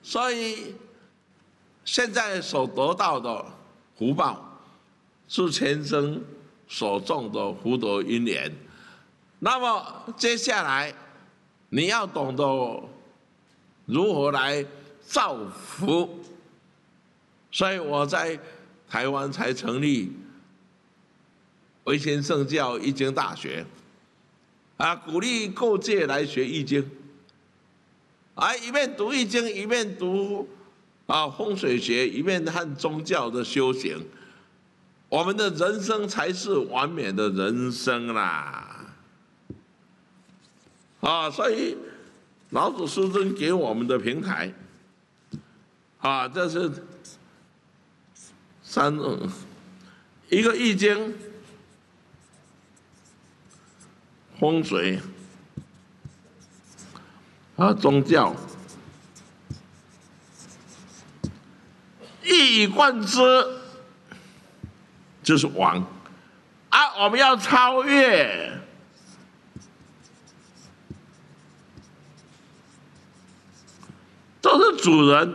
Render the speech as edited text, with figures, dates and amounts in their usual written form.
所以现在所得到的福报，是前生所种的福德因缘。那么接下来你要懂得如何来造福，所以我在台湾才成立维新圣教易经大学，鼓励各界来学易经，一面读易经，一面读风水学，一面和宗教的修行，我们的人生才是完美的人生啦！所以老子师尊给我们的平台，这是一个易经、风水宗教，一以贯之就是王我们要超越。都是主人